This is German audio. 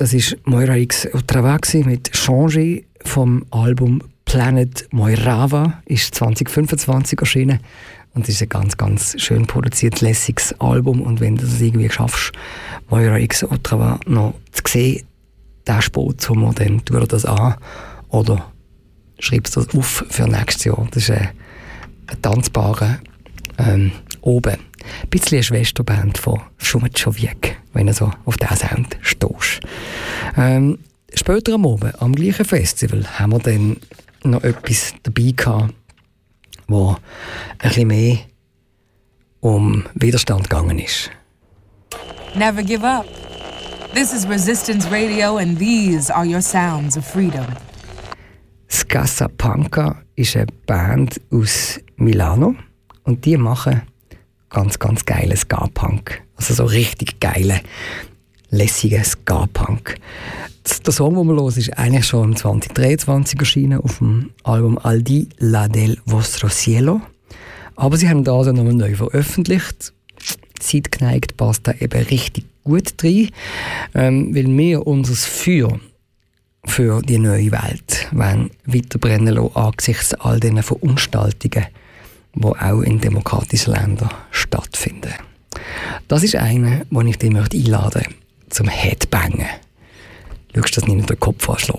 das war Moira X Otrava mit «Changer» vom Album «Planet Moirava», ist 2025 erschienen. Und es ist ein ganz, ganz schön produziertes, lässiges Album. Und wenn du es irgendwie schaffst, Moira X Otrava noch zu sehen, den Sportsommer, dann tu dir das an. Oder schreibst das auf für nächstes Jahr. Das ist ein tanzbarer oben. Ein bisschen eine Schwesterband von Schumetschowiek, wenn du so auf diesen Sound stehst. Später am Abend, am gleichen Festival, haben wir dann noch etwas dabei gehabt, wo ein bisschen mehr um Widerstand gegangen ist. Never give up. This is Resistance Radio and these are your sounds of freedom. Scassa Panca ist eine Band aus Milano und die machen ganz, ganz geilen Ska-Punk. Also so richtig geilen, lässigen Ska-Punk. Der Song, den wir hören, ist eigentlich schon im 2023 erschienen auf dem Album Al di là del vostro cielo. Aber sie haben das nochmal neu veröffentlicht. Zeitgeneigt passt da eben richtig gut rein, weil wir unser Feuer für die neue Welt weiterbrennen lassen, angesichts all diesen Verunstaltungen, die auch in demokratischen Ländern stattfinden. Das ist einer, den ich dich einladen möchte zum Headbangen. Schaust du, dass nicht den Kopf anschlägt?